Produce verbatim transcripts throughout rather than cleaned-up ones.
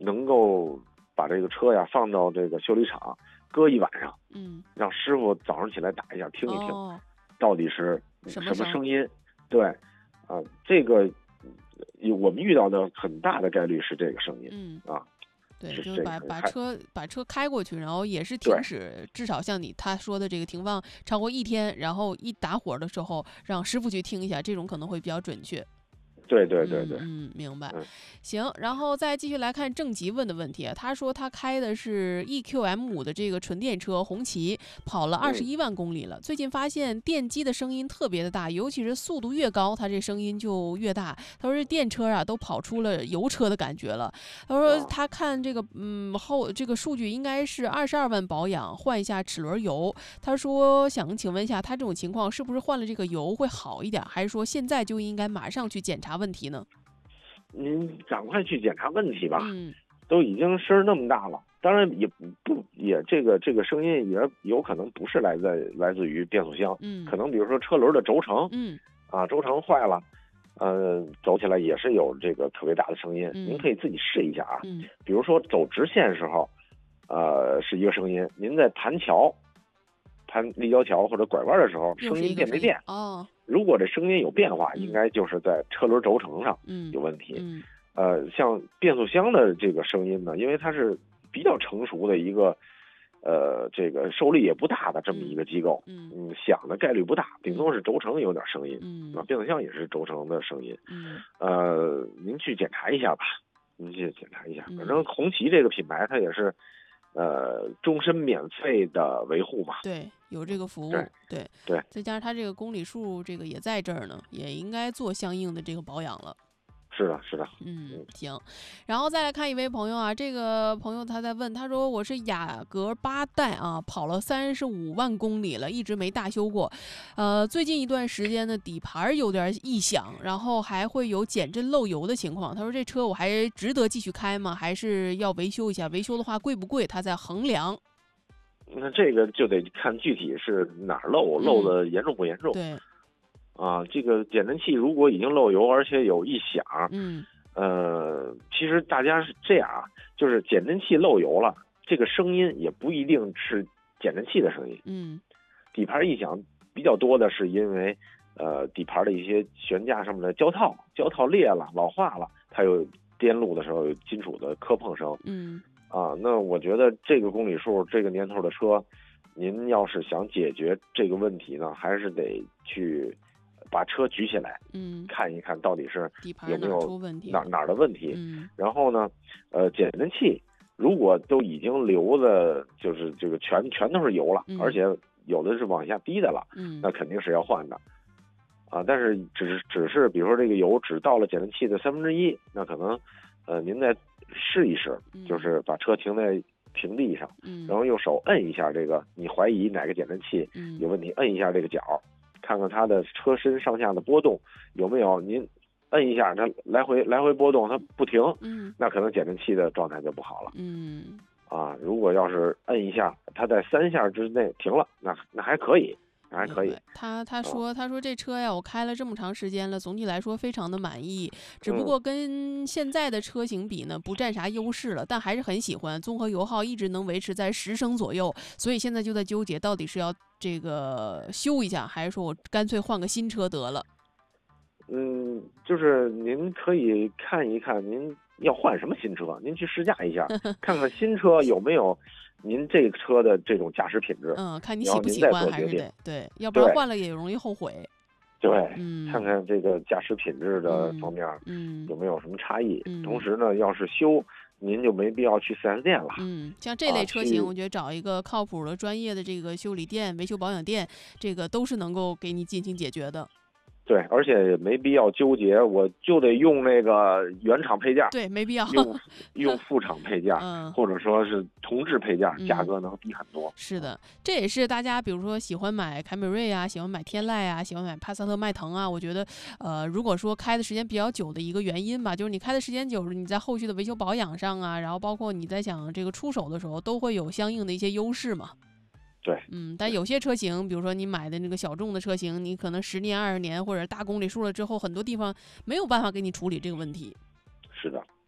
能够把这个车呀放到这个修理厂搁一晚上， 嗯， 让师傅早上起来打一下听一听， 哦， 到底是什什么么声音。对，啊、这个我们遇到的很大的概率是这个声音。 嗯啊。 对， 是就是把这个声音还把车把车开过去，然后也是对停驶，至少像你他说的这个停放超过一天，然后一打火的时候让师傅去听一下，这种可能会比较准确。 对对对对， 嗯嗯，明白。 嗯行，然后再继续来看郑吉问的问题啊，他说他开的是 E Q M 五的这个纯电车红旗，跑了二十一万公里了。最近发现电机的声音特别的大，尤其是速度越高，它这声音就越大。他说这电车啊都跑出了油车的感觉了。他说啊他看这个嗯后这个数据应该是二十二万保养，换一下齿轮油。他说想请问一下，他这种情况是不是换了这个油会好一点，还是说现在就应该马上去检查问题呢？ 您赶快去检查问题吧。 嗯都已经声儿那么大了，当然也不也这个这个声音也有可能不是来自来自于变速箱， 嗯可能比如说车轮的轴承， 嗯啊轴承坏了，呃走起来也是有这个特别大的声音。 嗯您可以自己试一下啊， 嗯比如说走直线时候，呃是一个声音，您在盘桥、盘立交桥或者拐弯的时候，声又是一个声音音变没变？ 哦， 如果这声音有变化， 嗯应该就是在车轮轴承上嗯有问题。 嗯呃，像变速箱的这个声音呢，因为它是比较成熟的一个，呃，这个受力也不大的这么一个机构， 嗯嗯，响的概率不大，顶多是轴承有点声音， 嗯啊，变速箱也是轴承的声音， 嗯呃，您去检查一下吧，您去检查一下， 嗯反正红旗这个品牌它也是，呃，终身免费的维护嘛， 对，有这个服务， 对对对再加上它这个公里数这个也在这儿呢，也应该做相应的这个保养了。 是的，是的， 嗯，行，然后再来看一位朋友啊，这个朋友他在问，他说我是雅阁八代啊，跑了三十五万公里了，一直没大修过，呃，最近一段时间呢，底盘有点异响，然后还会有减震漏油的情况。他说这车我还值得继续开吗？还是要维修一下？维修的话贵不贵？他在衡量。 那这个就得看具体是哪儿漏，漏的严重不严重。 对， 啊，这个减震器如果已经漏油，而且有异响， 嗯呃，其实大家是这样啊，就是减震器漏油了，这个声音也不一定是减震器的声音， 嗯底盘异响比较多的是因为，呃，底盘的一些悬架上面的胶套，胶套裂了、老化了，它有颠路的时候有金属的磕碰声， 嗯啊，那我觉得这个公里数、这个年头的车，您要是想解决这个问题呢，还是得去把车举起来嗯， 看一看，到底是底盘哪儿有没有出问题？ 哪哪儿的问题。 嗯然后呢，呃，减震器如果都已经流的，就是这个全全都是油了， 嗯而且有的是往下滴的了， 嗯那肯定是要换的。啊，但是只是只是比如说这个油只到了减震器的三分之一，那可能，呃，您再试一试， 嗯就是把车停在平地上， 嗯， 然后用手摁一下这个，你怀疑哪个减震器嗯有问题，摁一下这个角，看看它的车身上下的波动有没有。您摁一下，它来回来回波动，它不停， 嗯那可能减震器的状态就不好了嗯啊。如果要是摁一下，它在三下之内停了，那那还可以，那还可以明白。他他说他说这车呀，我开了这么长时间了，总体来说非常的满意，只不嗯过跟现在的车型比呢，不占啥优势了，但还是很喜欢。综合油耗一直能维持在十升左右，所以现在就在纠结到底是要这个修一下，还是说我干脆换个新车得了。 嗯，就是您可以看一看，您要换什么新车，您去试驾一下，看看新车有没有您这个车的这种驾驶品质。 嗯，看你喜不然后您再喜欢还是做决定得对，要不然对换了也容易后悔。 对， 嗯， 看看这个驾驶品质的方面嗯有没有什么差异。 嗯同时呢，要是修，您就没必要去 四 S 店了。 嗯，像这类啊去车型，我觉得找一个靠谱的、专业的这个修理店、维修保养店，这个都是能够给你进行解决的。 对，而且也没必要纠结，我就得用那个原厂配件， 对，没必要。 用用副厂配件， 嗯， 或者说是同质配件， 嗯价格能低很多。 是的，这也是大家比如说喜欢买凯美瑞啊，喜欢买天籁啊，喜欢买帕萨特、迈腾啊，我觉得，呃，如果说开的时间比较久的一个原因吧，就是你开的时间久，你在后续的维修保养上啊，然后包括你在想这个出手的时候，都会有相应的一些优势嘛。 对， 嗯，但有些车型，比如说你买的那个小众的车型，你可能十年、二十年或者大公里数了之后，很多地方没有办法给你处理这个问题。 是的。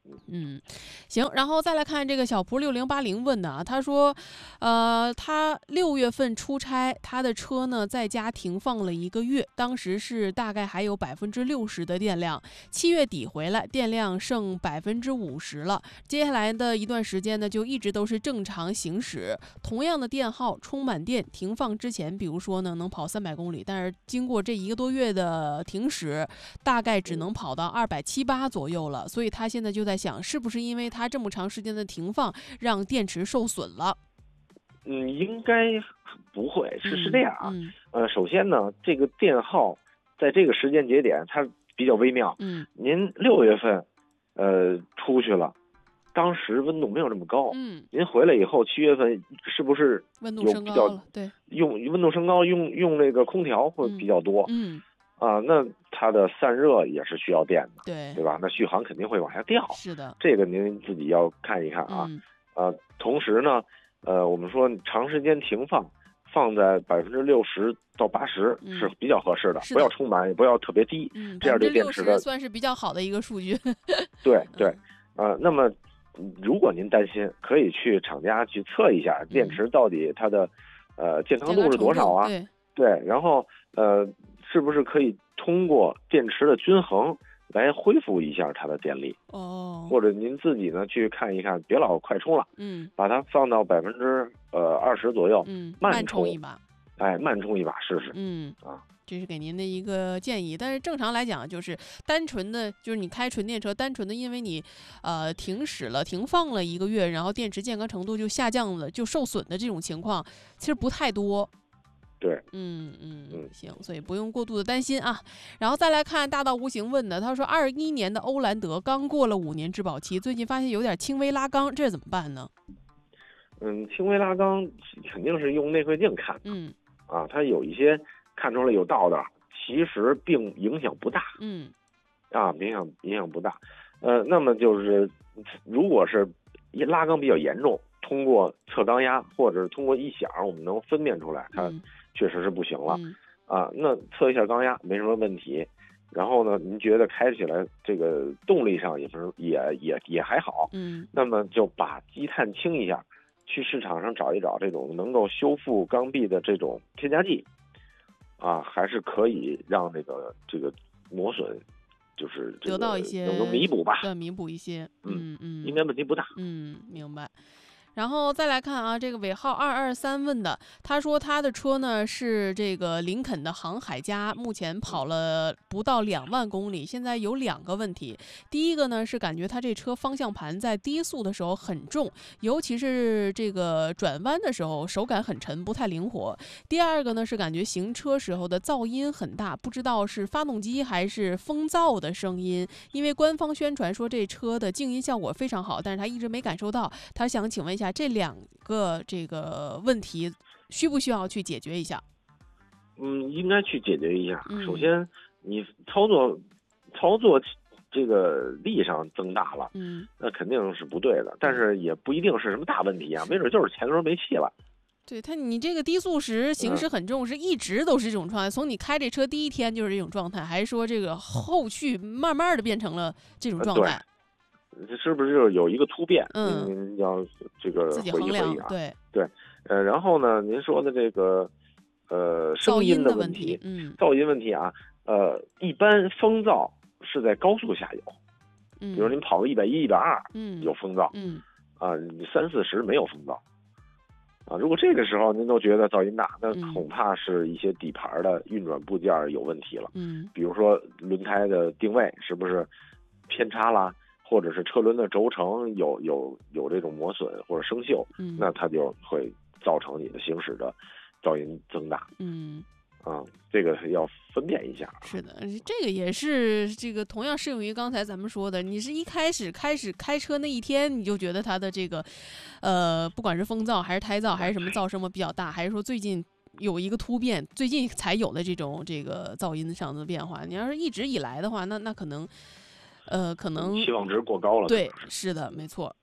嗯，行，然后再来看这个小蒲六零八零问的啊，他说，呃，他六月份出差，他的车呢在家停放了一个月，当时是大概还有百分之六十的电量，七月底回来，电量剩百分之五十了，接下来的一段时间呢就一直都是正常行驶，同样的电耗，充满电停放之前，比如说呢能跑三百公里，但是经过这一个多月的停驶，大概只能跑到二百七八左右了，所以他现在就在想，是不是因为它这么长时间的停放，让电池受损了？ 嗯，应该不会，是是这样啊。 嗯嗯、 呃，首先呢，这个电耗在这个时间节点它比较微妙。 嗯， 您六月份呃出去了，当时温度没有这么高。 嗯， 您回来以后，七月份是不是温度有比较升高了？对， 用温度升高，用用那个空调会比较多。 嗯。嗯啊，那它的散热也是需要电的， 对对吧？那续航肯定会往下掉。 是的， 这个您自己要看一看啊。 嗯、 呃，同时呢，呃，我们说长时间停放，放在百分之六十到八十是比较合适的， 嗯、 不要充满，也不要特别低， 嗯、 这样对电池的算是比较好的一个数据。 对对，呃，那么如果您担心，可以去厂家去测一下电池到底它的、嗯、呃健康度是多少啊？ 对对，然后呃。是不是可以通过电池的均衡来恢复一下它的电力？ 哦， 或者您自己呢去看一看，别老快充了， 嗯， 把它放到百分之呃二十左右， 嗯， 慢充一把， 哎，慢充一把试试， 嗯啊， 这是给您的一个建议。但是正常来讲，就是单纯的，就是你开纯电车，单纯的因为你呃停驶了、停放了一个月，然后电池健康程度就下降了、就受损的这种情况，其实不太多。 对， 嗯嗯嗯，行，所以不用过度的担心啊。然后再来看大道无形问的，他说二一年的欧蓝德刚过了五年质保期，最近发现有点轻微拉缸，这怎么办呢？ 嗯，轻微拉缸肯定是用内窥镜看的， 嗯， 啊，它有一些看出来有道的，其实并影响不大， 嗯， 啊，影响影响不大。呃，那么就是如果是拉缸比较严重，通过测缸压或者通过一响，我们能分辨出来它。 嗯确实是不行了、 嗯、 啊，那测一下缸压没什么问题，然后呢，您觉得开起来这个动力上也不是也也也还好， 嗯， 那么就把积碳清一下，去市场上找一找这种能够修复缸壁的这种添加剂，啊，还是可以让这个这个磨损就是得到一些能够弥补吧， 对，弥补一些，嗯嗯， 应该问题不大， 嗯，明白。然后再来看啊，这个尾号二二三问的，他说他的车呢是这个林肯的航海家，目前跑了不到两万公里，现在有两个问题。第一个呢是感觉他这车方向盘在低速的时候很重，尤其是这个转弯的时候手感很沉，不太灵活。第二个呢是感觉行车时候的噪音很大，不知道是发动机还是风噪的声音。因为官方宣传说这车的静音效果非常好，但是他一直没感受到。他想请问一下，这两个这个问题需不需要去解决一下？ 嗯，应该去解决一下。 嗯、 首先，你操作操作这个力上增大了， 嗯， 那肯定是不对的。但是也不一定是什么大问题啊，没准就是前轮没气了。 对他，你这个低速时行驶很重，嗯、是一直都是这种状态。从你开这车第一天就是这种状态，还是说这个后续慢慢的变成了这种状态？ 这是不是就是有一个突变？ 嗯， 您要这个自己回忆衡量回忆啊。 对对，呃，然后呢，您说的这个呃声音的问题， 嗯， 噪音问题啊，呃，一般风噪是在高速下有， 嗯， 比如您跑个一百一、一百二， 嗯， 有风噪， 嗯， 啊，三四十没有风噪。啊，如果这个时候您都觉得噪音大，那恐怕是一些底盘的运转部件有问题了。 嗯， 比如说轮胎的定位是不是偏差啦，或者是车轮的轴承有有有这种磨损或者生锈， 嗯， 那它就会造成你的行驶的噪音增大。 嗯。 啊，这个要分辨一下。 是的，这个也是这个同样适用于刚才咱们说的，你是一开始开始开车那一天你就觉得它的这个，呃，不管是风噪还是胎噪还是什么噪声比较大，还是说最近有一个突变，最近才有的这种这个噪音上的变化，你要是一直以来的话，那那可能，呃，可能期望值过高了。 对，是的，没错。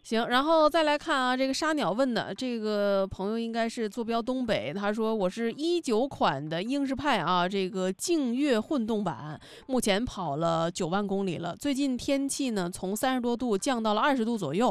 行，然后再来看啊，这个沙鸟问的这个朋友应该是坐标东北，他说我是一九款的英仕派啊，这个劲越混动版，目前跑了九万公里了。最近天气呢从三十多度降到了二十度左右，